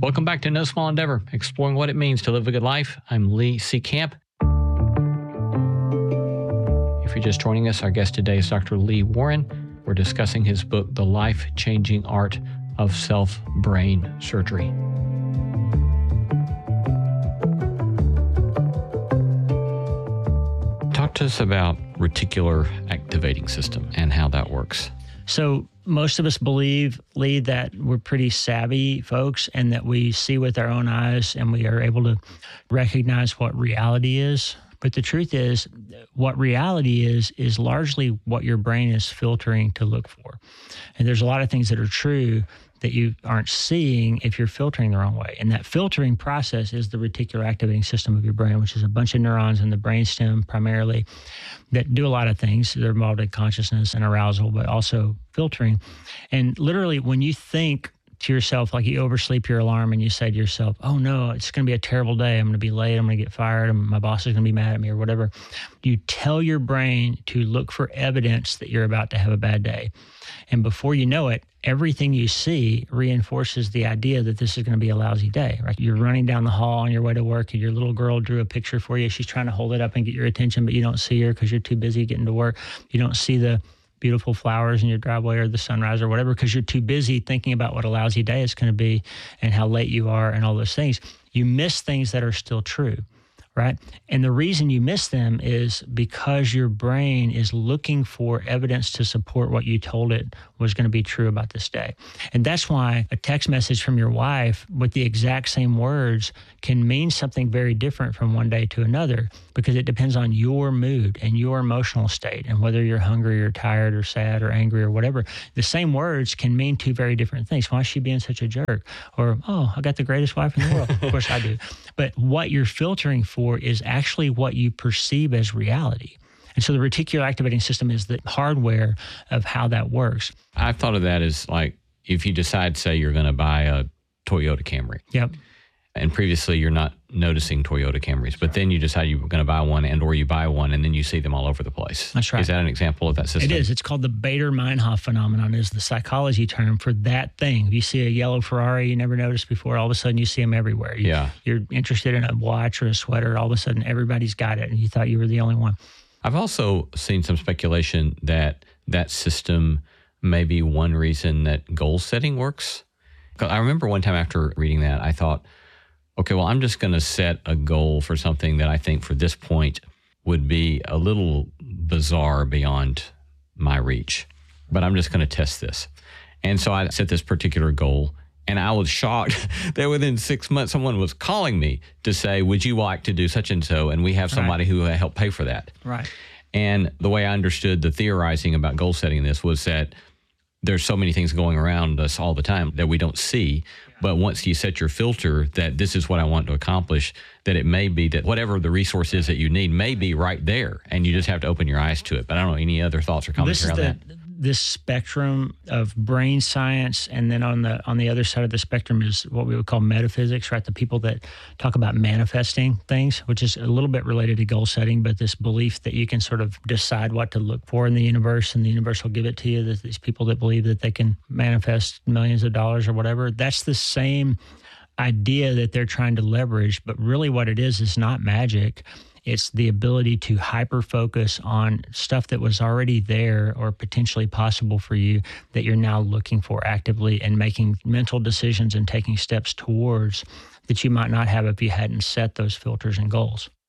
Welcome back to No Small Endeavor, exploring what it means to live a good life. I'm Lee C. Camp. If you're just joining us, our guest today is Dr. Lee Warren. We're discussing his book, The Life-Changing Art of Self-Brain Surgery. Talk to us about reticular activating system and how that works. So most of us believe, Lee, that we're pretty savvy folks and that we see with our own eyes and we are able to recognize what reality is. But the truth is, what reality is largely what your brain is filtering to look for. And there's a lot of things that are true that you aren't seeing if you're filtering the wrong way. And that filtering process is the reticular activating system of your brain, which is a bunch of neurons in the brainstem primarily that do a lot of things. They're involved in consciousness and arousal, but also filtering. And literally, when you think to yourself, like you oversleep your alarm and you say to yourself, oh no, it's going to be a terrible day. I'm going to be late. I'm going to get fired. And my boss is going to be mad at me or whatever. You tell your brain to look for evidence that you're about to have a bad day. And before you know it, everything you see reinforces the idea that this is going to be a lousy day, right? You're running down the hall on your way to work and your little girl drew a picture for you. She's trying to hold it up and get your attention, but you don't see her because you're too busy getting to work. You don't see the beautiful flowers in your driveway or the sunrise or whatever because you're too busy thinking about what a lousy day is going to be and how late you are and all those things. You miss things that are still true, right? And the reason you miss them is because your brain is looking for evidence to support what you told it was going to be true about this day. And that's why a text message from your wife with the exact same words can mean something very different from one day to another because it depends on your mood and your emotional state and whether you're hungry or tired or sad or angry or whatever. The same words can mean two very different things. Why is she being such a jerk? Or, oh, I got the greatest wife in the world. Of course I do. But what you're filtering for is actually what you perceive as reality. And so the reticular activating system is the hardware of how that works. I've thought of that as like if you decide, say, you're going to buy a Toyota Camry. Yep. And previously you're not noticing Toyota Camrys, but then you decide you're going to buy one or you buy one and then you see them all over the place. That's right. Is that an example of that system? It is. It's called the Bader-Meinhof phenomenon is the psychology term for that thing. If you see a yellow Ferrari you never noticed before, all of a sudden you see them everywhere. You're interested in a watch or a sweater, all of a sudden everybody's got it and you thought you were the only one. I've also seen some speculation that that system may be one reason that goal setting works. I remember one time after reading that, I thought, okay, well, I'm just going to set a goal for something that I think for this point would be a little bizarre beyond my reach, but I'm just going to test this. And so I set this particular goal, and I was shocked that within 6 months, someone was calling me to say, would you like to do such and so? And we have somebody who helped pay for that. Right. And the way I understood the theorizing about goal setting in this was that there's so many things going around us all the time that we don't see. But once you set your filter that this is what I want to accomplish, that it may be that whatever the resource is that you need may be right there, and you just have to open your eyes to it. But I don't know, any other thoughts or comments around that? This spectrum of brain science, and then on the other side of the spectrum is what we would call metaphysics, right? The people that talk about manifesting things, which is a little bit related to goal setting, but this belief that you can sort of decide what to look for in the universe, and the universe will give it to you. There's these people that believe that they can manifest millions of dollars or whatever. That's the same idea that they're trying to leverage, but really what it is not magic. It's the ability to hyper-focus on stuff that was already there or potentially possible for you that you're now looking for actively and making mental decisions and taking steps towards that you might not have if you hadn't set those filters and goals.